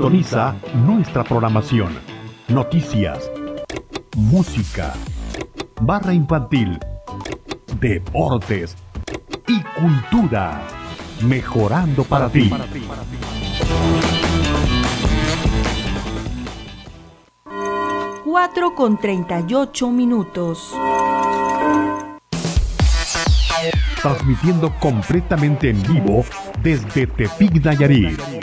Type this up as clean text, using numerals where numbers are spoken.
Sintoniza nuestra programación. Noticias, música, barra infantil, deportes y cultura. Mejorando para ti. 4:38. Transmitiendo completamente en vivo desde Tepic, Nayarit.